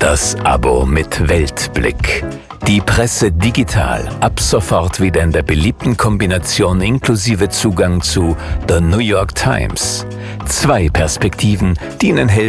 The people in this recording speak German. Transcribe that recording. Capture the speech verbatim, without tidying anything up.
Das Abo mit Weltblick. Die Presse digital, ab sofort wieder in der beliebten Kombination inklusive Zugang zu The New York Times. Zwei Perspektiven, die Ihnen helfen,